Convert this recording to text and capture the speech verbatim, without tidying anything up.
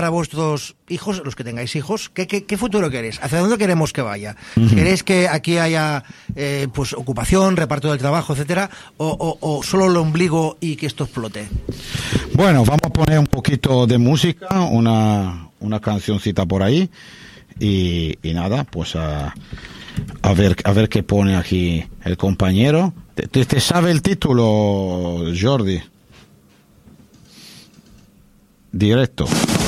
para vuestros hijos, los que tengáis hijos, ¿qué, qué, qué futuro queréis? ¿Hacia dónde queremos que vaya? Uh-huh. ¿Queréis que aquí haya eh, pues ocupación, reparto del trabajo, etcétera? O, o, ¿O solo el ombligo y que esto explote? Bueno, vamos a poner un poquito de música, una, una cancioncita por ahí. Y, y nada, pues a, a ver a ver qué pone aquí el compañero. ¿Te, te sabe el título, Jordi? Directo.